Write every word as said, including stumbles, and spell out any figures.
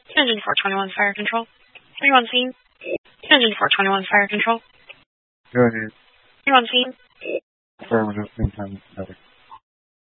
Engine four twenty-one Fire Control. Are you on scene? Engine four twenty-one Fire Control. Go ahead. Are you on scene? Affirmative, same time as static.